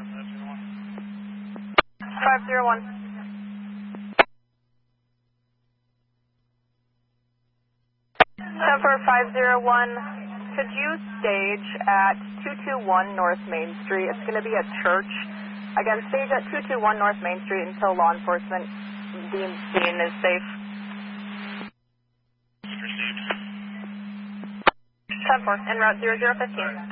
501. 501, could you stage at 221 North Main Street? It's going to be a church. Again, stage at 221 North Main Street until law enforcement deems scene is safe. 10-4, en route 0015.